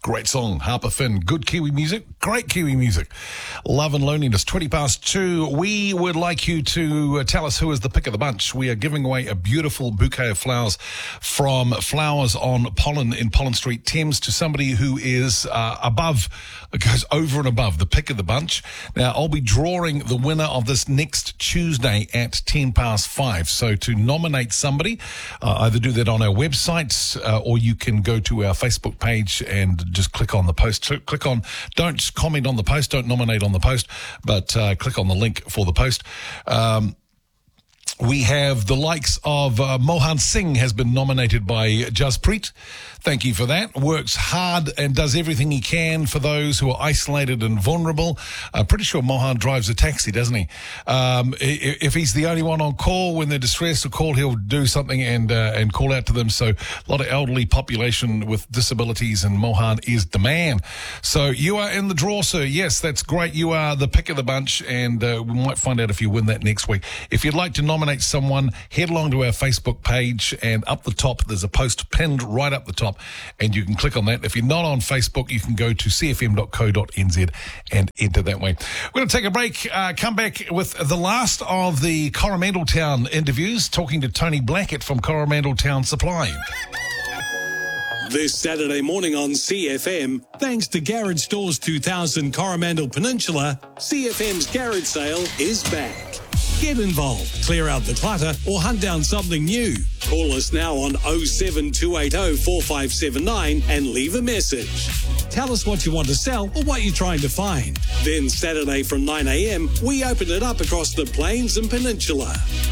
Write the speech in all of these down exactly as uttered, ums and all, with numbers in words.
Great song, Harper Finn. Good Kiwi music, great Kiwi music. Love and Loneliness, twenty past two. We would like you to uh, tell us who is the pick of the bunch. We are giving away a beautiful bouquet of flowers from Flowers on Pollen in Pollen Street, Thames, to somebody who is uh, above, goes over and above the pick of the bunch. Now, I'll be drawing the winner of this next Tuesday at ten past five. So to nominate somebody, uh, either do that on our website uh, or you can go to our Facebook page and just click on the post. So click on, don't comment on the post, don't nominate on the post, but uh, click on the link for the post. Um, we have the likes of uh, Mohan Singh has been nominated by Jaspreet. Thank you for that. Works hard and does everything he can for those who are isolated and vulnerable. I'm pretty sure Mohan drives a taxi, doesn't he? Um, if he's the only one on call when they're distressed or call, he'll do something and uh, and call out to them. So a lot of elderly population with disabilities, and Mohan is the man. So you are in the draw, sir. Yes, that's great. You are the pick of the bunch, and uh, we might find out if you win that next week. If you'd like to nominate someone, head along to our Facebook page, and up the top, there's a post pinned right up the top, and you can click on that. If you're not on Facebook, you can go to c f m dot co dot n z and enter that way. We're going to take a break, uh, come back with the last of the Coromandel Town interviews, talking to Tony Blackett from Coromandel Town Supply. This Saturday morning on C F M, thanks to Garage Stores two thousand Coromandel Peninsula, C F M's garage sale is back. Get involved, clear out the clutter, or hunt down something new. Call us now on oh seven two eight oh four five seven nine and leave a message. Tell us what you want to sell or what you're trying to find. Then Saturday from nine a m, we open it up across the Plains and Peninsula.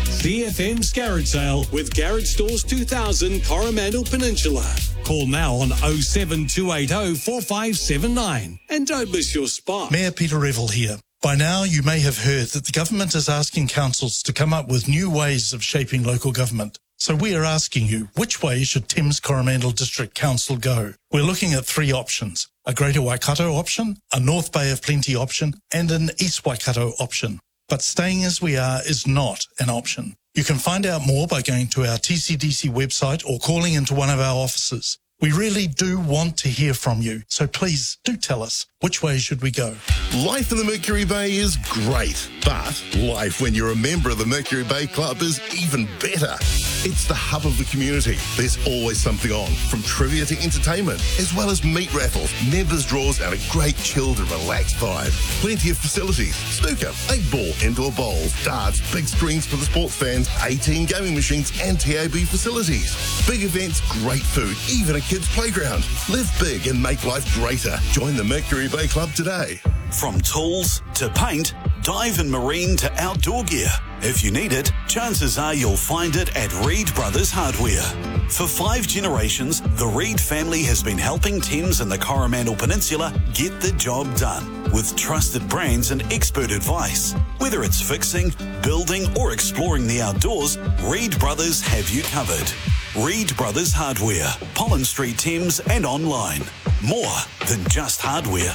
C F M's Garage Sale with Garage Stores two thousand Coromandel Peninsula. Call now on oh seven two eight oh four five seven nine and don't miss your spot. Mayor Peter Revel here. By now, you may have heard that the government is asking councils to come up with new ways of shaping local government. So we are asking you, which way should Thames Coromandel District Council go? We're looking at three options: a Greater Waikato option, a North Bay of Plenty option, and an East Waikato option. But staying as we are is not an option. You can find out more by going to our T C D C website or calling into one of our offices. We really do want to hear from you, so please do tell us, which way should we go? Life in the Mercury Bay is great, but life when you're a member of the Mercury Bay Club is even better. It's the hub of the community. There's always something on, from trivia to entertainment, as well as meat raffles, members draws, and a great chilled and relaxed vibe. Plenty of facilities: snooker, eight ball, indoor bowls, darts, big screens for the sports fans, eighteen gaming machines, and T A B facilities. Big events, great food, even a kids' playground. Live big and make life greater. Join the Mercury Bay Club today. From tools to paint, dive and marine to outdoor gear. If you need it, chances are you'll find it at Reed Brothers Hardware. For five generations, the Reed family has been helping Thames and the Coromandel Peninsula get the job done with trusted brands and expert advice. Whether it's fixing, building, or exploring the outdoors, Reed Brothers have you covered. Reed Brothers Hardware, Pollen Street, Thames, and online. More than just hardware.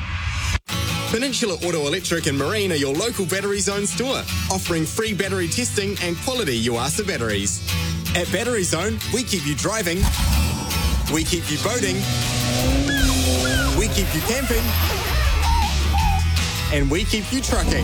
Peninsula Auto Electric and Marine are your local Battery Zone store, offering free battery testing and quality Yuasa batteries. At Battery Zone, we keep you driving, we keep you boating, we keep you camping, and we keep you trucking.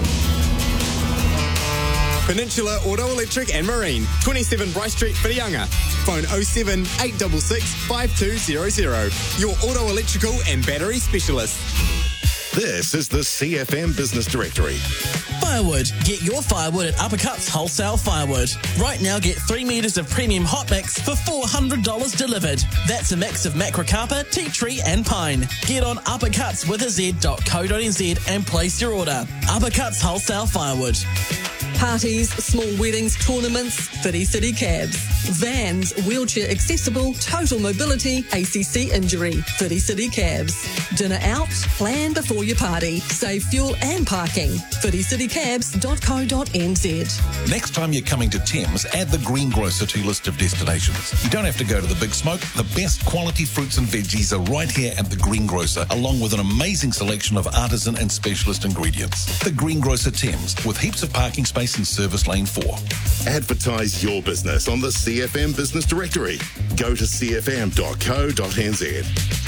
Peninsula Auto Electric and Marine, twenty-seven Bryce Street, Whirianga. Phone oh seven eight six six five two zero zero. Your auto electrical and battery specialist. This is the C F M Business Directory. Firewood. Get your firewood at Uppercuts Wholesale Firewood. Right now, get three metres of premium hot mix for four hundred dollars delivered. That's a mix of macrocarpa, tea tree and pine. Get on uppercuts with a z dot co dot n z and place your order. Uppercuts Wholesale Firewood. Parties, small weddings, tournaments, Whiri City Cabs. Vans, wheelchair accessible, total mobility, A C C injury, Whiri City Cabs. Dinner out, plan before your party. Save fuel and parking. whiri city cabs dot co dot n z. Next time you're coming to Thames, add the Greengrocer to your list of destinations. You don't have to go to the Big Smoke. The best quality fruits and veggies are right here at the Greengrocer, along with an amazing selection of artisan and specialist ingredients. The Greengrocer Thames, with heaps of parking space in Service Lane four. Advertise your business on the C F M Business Directory. Go to c f m dot co dot n z.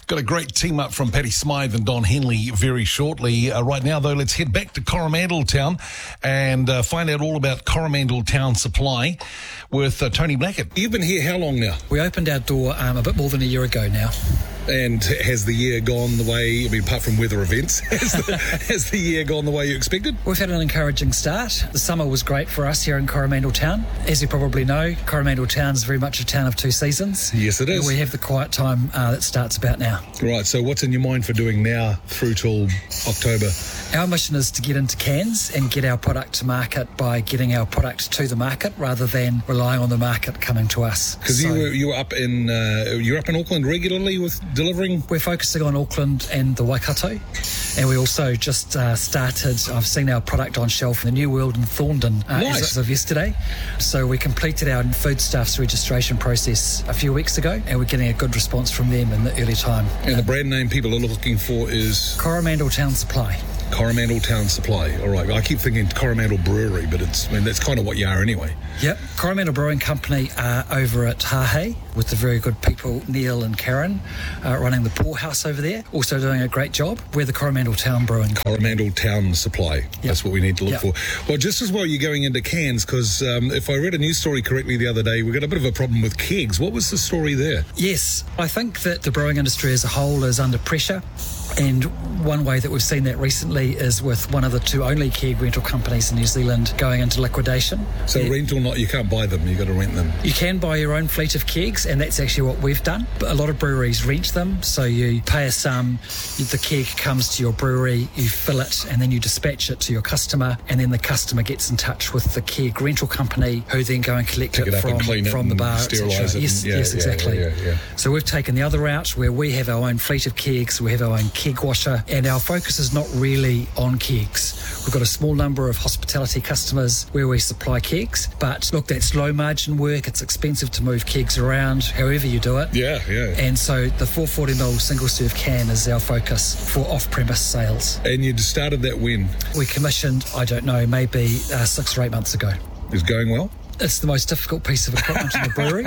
Got a great team up from Patty Smythe and Don Henley very shortly. Uh, right now, though, let's head back to Coromandel Town and uh, find out all about Coromandel Town Supply with uh, Tony Blackett. You've been here how long now? We opened our door um, a bit more than a year ago now. And has the year gone the way, I mean, apart from weather events, has the, has the year gone the way you expected? We've had an encouraging start. The summer was great for us here in Coromandel Town. As you probably know, Coromandel Town is very much a town of two seasons. Yes, it is. And we have the quiet time uh, that starts about now. Right, so what's in your mind for doing now through till October? Our mission is to get into cans and get our product to market by getting our product to the market rather than relying on the market coming to us. Because so, you were you were up in uh, you're up in Auckland regularly with delivering. We're focusing on Auckland and the Waikato, and we also just uh, started. I've seen our product on shelf in the New World in Thorndon uh, nice. as of yesterday. So we completed our foodstuffs registration process a few weeks ago, and we're getting a good response from them in the early time. And uh, the brand name people are looking for is Coromandel Town Supply. Coromandel Town Supply. All right. I keep thinking Coromandel Brewery, but it's I mean that's kind of what you are anyway. Yep. Coromandel Brewing Company are over at Hahei with the very good people Neil and Karen uh, running the poorhouse over there. Also doing a great job. We're the Coromandel Town Brewing. Coromandel Town Supply. Yep. That's what we need to look yep. for. Well, just as well you're going into cans, because um, if I read a news story correctly the other day, we got a bit of a problem with kegs. What was the story there? Yes. I think that the brewing industry as a whole is under pressure. And one way that we've seen that recently is with one of the two only keg rental companies in New Zealand going into liquidation. So yeah. rental, not you can't buy them, you've got to rent them. You can buy your own fleet of kegs, and that's actually what we've done. But a lot of breweries rent them, so you pay a sum, the keg comes to your brewery, you fill it, and then you dispatch it to your customer, and then the customer gets in touch with the keg rental company, who then go and collect Pick it, it from, from the bar, sterilise it. Yes, and, yeah, yes, yeah, exactly. Yeah, yeah, yeah. So we've taken the other route where we have our own fleet of kegs, we have our own keg washer, and our focus is not really on kegs. We've got a small number of hospitality customers where we supply kegs, but look, that's low margin work. It's expensive to move kegs around, however you do it. Yeah, yeah. And so the four forty milliliter single serve can is our focus for off-premise sales. And you started that when? We commissioned, I don't know, maybe uh, six or eight months ago. Is it going well? It's the most difficult piece of equipment in the brewery.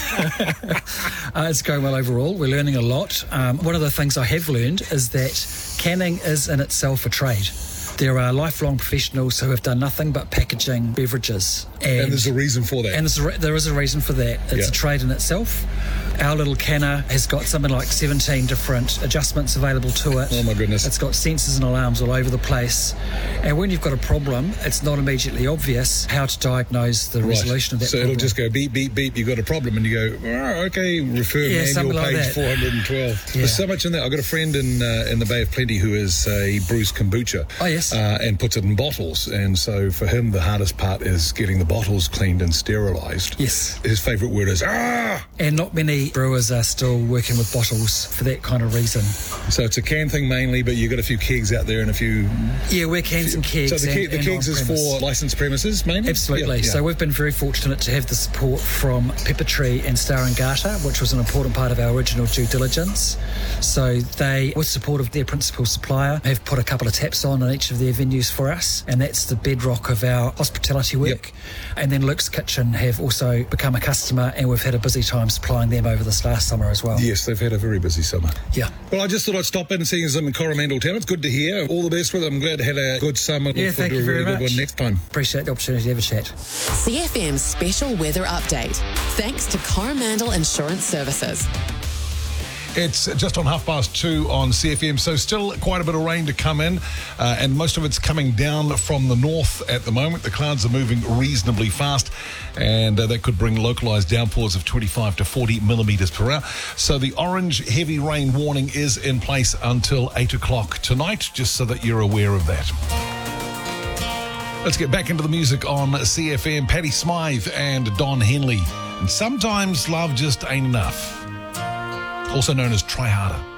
uh, it's going well overall. We're learning a lot. Um, one of the things I have learned is that canning is in itself a trade. There are lifelong professionals who have done nothing but packaging beverages. And, and there's a reason for that. And there's a re- there is a reason for that. It's yeah. a trade in itself. Our little canner has got something like seventeen different adjustments available to it. Oh my goodness. It's got sensors and alarms all over the place. And when you've got a problem, it's not immediately obvious how to diagnose the right. resolution of that so problem. So it'll just go beep, beep, beep, you've got a problem, and you go, oh, okay, refer yeah, manual like page that. four hundred twelve. Yeah. There's so much in there. I've got a friend in uh, in the Bay of Plenty who is a brews kombucha. Oh, yes. Uh, and puts it in bottles. And so for him, the hardest part is getting the bottles cleaned and sterilised. Yes. His favourite word is, ah! And not many brewers are still working with bottles for that kind of reason. So it's a can thing mainly, but you've got a few kegs out there and a few... Yeah, we're cans and kegs. So the, ke- and, the and kegs is for licensed premises mainly? Absolutely. Yeah, yeah. So we've been very fortunate to have the support from Pepper Tree and Star and Garter, which was an important part of our original due diligence. So they, with support of their principal supplier, have put a couple of taps on in each of their venues for us, and that's the bedrock of our hospitality work. Yep. And then Luke's Kitchen have also become a customer, and we've had a busy time supplying them over this last summer as well. Yes, they've had a very busy summer. Yeah. Well, I just thought I'd stop in and see them in Coromandel Town. It's good to hear. All the best with it. I'm glad to have a good summer. Yeah, Look thank to you a very really much. good one next time. Appreciate the opportunity to have a chat. C F M's special weather update. Thanks to Coromandel Insurance Services. It's just on half past two on C F M, so still quite a bit of rain to come in, uh, and most of it's coming down from the north at the moment. The clouds are moving reasonably fast, and uh, that could bring localised downpours of twenty-five to forty millimetres per hour. So the orange heavy rain warning is in place until eight o'clock tonight, just so that you're aware of that. Let's get back into the music on C F M. Patty Smythe and Don Henley. And sometimes love just ain't enough. Also known as Try Harder.